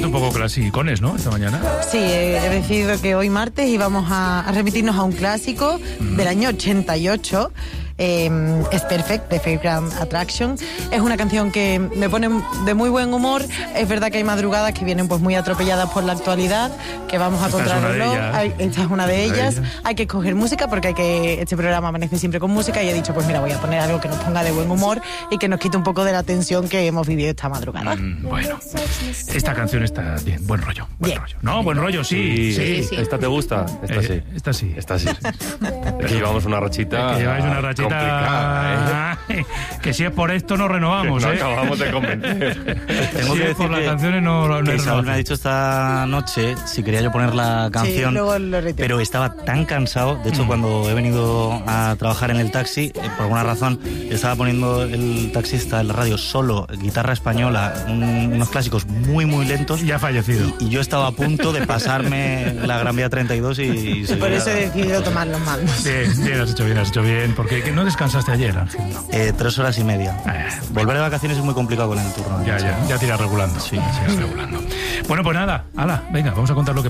puesto un poco clasicones, ¿no? Esta mañana. Sí, he decidido que hoy martes íbamos a remitirnos a un clásico del año 88. Es Perfect, de Fairground Attraction. Es una canción que me pone de muy buen humor. Es verdad que hay madrugadas que vienen pues muy atropelladas por la actualidad, que vamos a contrarreloj. Esta es una de ellas. Hay que escoger música porque este programa amanece siempre con música, y he dicho, pues mira, voy a poner algo que nos ponga de buen humor y que nos quite un poco de la tensión que hemos vivido esta madrugada. Bueno, esta canción está bien, buen rollo. Bien. No, buen rollo, sí. ¿Esta te gusta? Esta sí. Esta sí. Esta sí. Es que llevamos una rachita. Que lleváis una rachita complicada, que si es por esto no renovamos, no acabamos de convencer. Tengo que decir por las canciones no que Isabel renovamos. me ha dicho esta noche si quería yo poner la canción, luego lo retiro. pero estaba tan cansado. De hecho, cuando he venido a trabajar en el taxi, por alguna razón estaba poniendo el taxista en la radio solo guitarra española, unos clásicos muy muy lentos, Ya ha fallecido. y yo estaba a punto de pasarme la Gran Vía 32 y Por eso he decidido tomar los mandos. Bien, has hecho bien. Porque no descansaste ayer, Ángel. 3 horas y media. Volver de vacaciones es muy complicado con el turno. Ya te irás regulando. Sí. Bueno, pues nada, venga, vamos a contar lo que